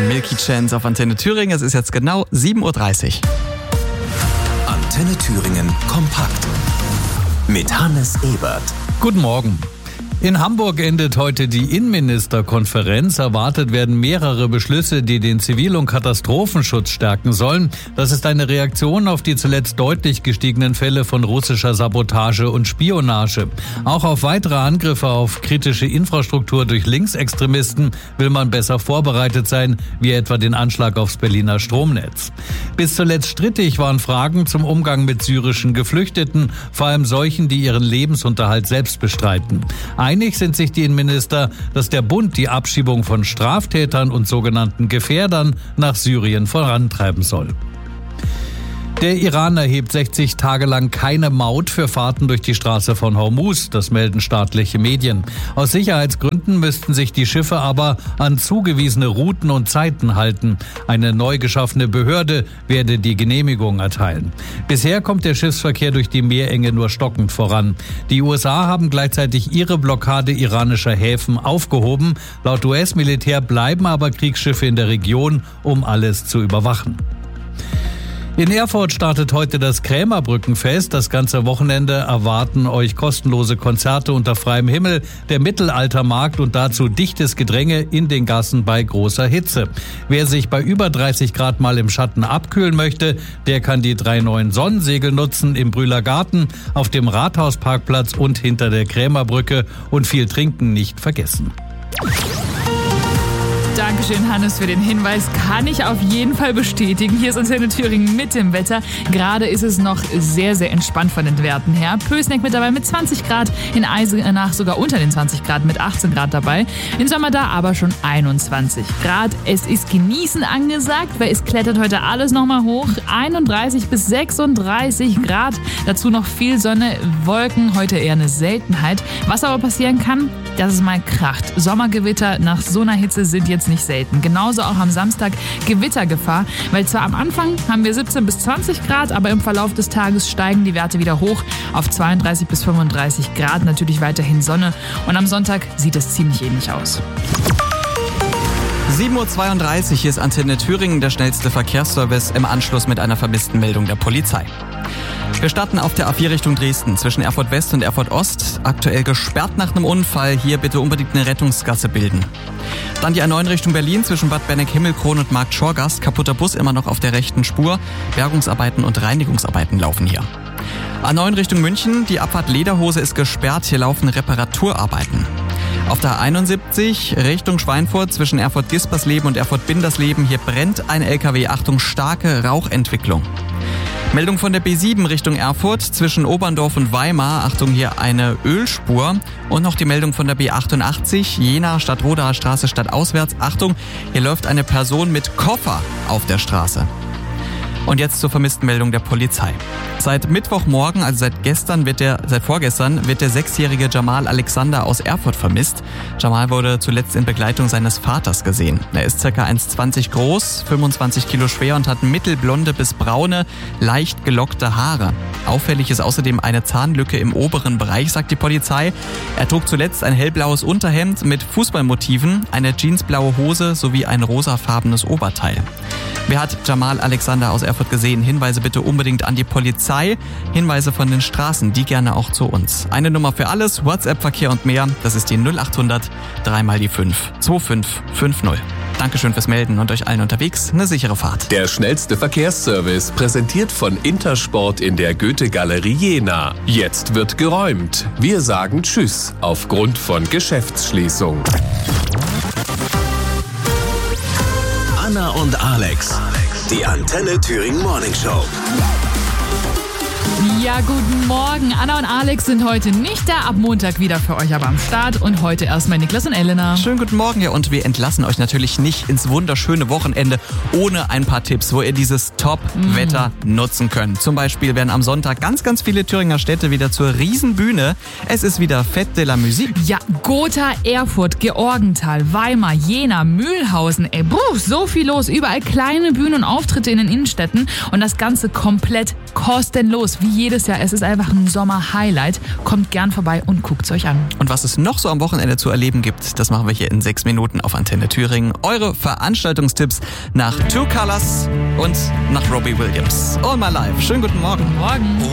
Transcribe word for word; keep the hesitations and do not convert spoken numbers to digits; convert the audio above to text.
Milky Chance auf Antenne Thüringen. Es ist jetzt genau sieben Uhr dreißig. Antenne Thüringen kompakt mit Hannes Ebert. Guten Morgen. In Hamburg endet heute die Innenministerkonferenz. Erwartet werden mehrere Beschlüsse, die den Zivil- und Katastrophenschutz stärken sollen. Das ist eine Reaktion auf die zuletzt deutlich gestiegenen Fälle von russischer Sabotage und Spionage. Auch auf weitere Angriffe auf kritische Infrastruktur durch Linksextremisten will man besser vorbereitet sein, wie etwa den Anschlag aufs Berliner Stromnetz. Bis zuletzt strittig waren Fragen zum Umgang mit syrischen Geflüchteten, vor allem solchen, die ihren Lebensunterhalt selbst bestreiten. Einig sind sich die Innenminister, dass der Bund die Abschiebung von Straftätern und sogenannten Gefährdern nach Syrien vorantreiben soll. Der Iran erhebt sechzig Tage lang keine Maut für Fahrten durch die Straße von Hormuz, das melden staatliche Medien. Aus Sicherheitsgründen müssten sich die Schiffe aber an zugewiesene Routen und Zeiten halten. Eine neu geschaffene Behörde werde die Genehmigung erteilen. Bisher kommt der Schiffsverkehr durch die Meerenge nur stockend voran. Die U S A haben gleichzeitig ihre Blockade iranischer Häfen aufgehoben. Laut U S-Militär bleiben aber Kriegsschiffe in der Region, um alles zu überwachen. In Erfurt startet heute das Krämerbrückenfest. Das ganze Wochenende erwarten euch kostenlose Konzerte unter freiem Himmel, der Mittelaltermarkt und dazu dichtes Gedränge in den Gassen bei großer Hitze. Wer sich bei über dreißig Grad mal im Schatten abkühlen möchte, der kann die drei neuen Sonnensegel nutzen im Brühler Garten, auf dem Rathausparkplatz und hinter der Krämerbrücke, und viel trinken nicht vergessen. Dankeschön, Hannes, für den Hinweis. Kann ich auf jeden Fall bestätigen. Hier ist Antenne Thüringen mit dem Wetter. Gerade ist es noch sehr, sehr entspannt von den Werten her. Pößneck mit dabei mit zwanzig Grad, in Eisenach sogar unter den zwanzig Grad mit achtzehn Grad dabei. In Sommer da aber schon einundzwanzig Grad. Es ist Genießen angesagt, weil es klettert heute alles nochmal hoch. einunddreißig bis sechsunddreißig Grad. Dazu noch viel Sonne, Wolken, heute eher eine Seltenheit. Was aber passieren kann, dass es mal kracht. Sommergewitter nach so einer Hitze sind jetzt nicht selten. Genauso auch am Samstag Gewittergefahr, weil zwar am Anfang haben wir siebzehn bis zwanzig Grad, aber im Verlauf des Tages steigen die Werte wieder hoch auf zweiunddreißig bis fünfunddreißig Grad, natürlich weiterhin Sonne, und am Sonntag sieht es ziemlich ähnlich aus. sieben Uhr zweiunddreißig, hier ist Antenne Thüringen, der schnellste Verkehrsservice im Anschluss mit einer vermissten Meldung der Polizei. Wir starten auf der A vier Richtung Dresden, zwischen Erfurt West und Erfurt Ost. Aktuell gesperrt nach einem Unfall. Hier bitte unbedingt eine Rettungsgasse bilden. Dann die A neun Richtung Berlin, zwischen Bad Benneck-Himmelkron und Markt Schorgast. Kaputter Bus immer noch auf der rechten Spur. Bergungsarbeiten und Reinigungsarbeiten laufen hier. A neun Richtung München, die Abfahrt Lederhose ist gesperrt. Hier laufen Reparaturarbeiten. Auf der A einundsiebzig Richtung Schweinfurt, zwischen Erfurt-Gispersleben und Erfurt-Bindersleben. Hier brennt ein L K W. Achtung, starke Rauchentwicklung. Meldung von der B sieben Richtung Erfurt, zwischen Oberndorf und Weimar. Achtung, hier eine Ölspur. Und noch die Meldung von der B achtundachtzig, Jena, Stadtrodaer Straße stadtauswärts. Achtung, hier läuft eine Person mit Koffer auf der Straße. Und jetzt zur vermissten Meldung der Polizei. Seit Mittwochmorgen, also seit gestern, wird der, seit vorgestern, wird der sechsjährige Jamal Alexander aus Erfurt vermisst. Jamal wurde zuletzt in Begleitung seines Vaters gesehen. Er ist ca. eins Komma zwanzig groß, fünfundzwanzig Kilo schwer und hat mittelblonde bis braune, leicht gelockte Haare. Auffällig ist außerdem eine Zahnlücke im oberen Bereich, sagt die Polizei. Er trug zuletzt ein hellblaues Unterhemd mit Fußballmotiven, eine jeansblaue Hose sowie ein rosafarbenes Oberteil. Wer hat Jamal Alexander aus Erfurt gesehen? Hinweise bitte unbedingt an die Polizei. Hinweise von den Straßen, die gerne auch zu uns. Eine Nummer für alles, WhatsApp-Verkehr und mehr. Das ist die null achthundert, dreimal die fünf, zwei fünf fünf null. Dankeschön fürs Melden und euch allen unterwegs eine sichere Fahrt. Der schnellste Verkehrsservice, präsentiert von Intersport in der Goethe-Galerie Jena. Jetzt wird geräumt. Wir sagen Tschüss aufgrund von Geschäftsschließung. Anna und Alex, die Antenne Thüringen Morning Show. Ja, guten Morgen. Anna und Alex sind heute nicht da, ab Montag wieder für euch aber am Start. Und heute erstmal Niklas und Elena. Schönen guten Morgen, ja, und wir entlassen euch natürlich nicht ins wunderschöne Wochenende ohne ein paar Tipps, wo ihr dieses Top-Wetter mm. nutzen könnt. Zum Beispiel werden am Sonntag ganz, ganz viele Thüringer Städte wieder zur Riesenbühne. Es ist wieder Fête de la Musique. Ja, Gotha, Erfurt, Georgenthal, Weimar, Jena, Mühlhausen. Ey, bruh, so viel los. Überall kleine Bühnen und Auftritte in den Innenstädten. Und das Ganze komplett kostenlos. los, wie jedes Jahr. Es ist einfach ein Sommer-Highlight. Kommt gern vorbei und guckt's euch an. Und was es noch so am Wochenende zu erleben gibt, das machen wir hier in sechs Minuten auf Antenne Thüringen. Eure Veranstaltungstipps nach Two Colors und nach Robbie Williams. All My Life. Schönen guten Morgen. Morgen.